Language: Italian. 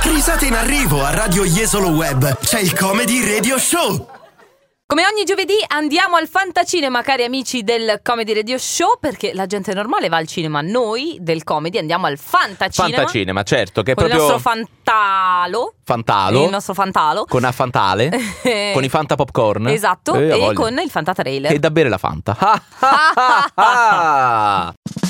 Risate in arrivo a Radio Jesolo Web. C'è il Comedy Radio Show. Come ogni giovedì andiamo al Fantacinema, cari amici del Comedy Radio Show, perché la gente normale va al cinema, noi del Comedy andiamo al Fantacinema. Fantacinema, certo, che è con proprio il nostro Fantalo. Il nostro Fantalo. Con a Fantale, con i Fanta Popcorn. Esatto, e voglio. con il Fanta Trailer. E da bere la Fanta.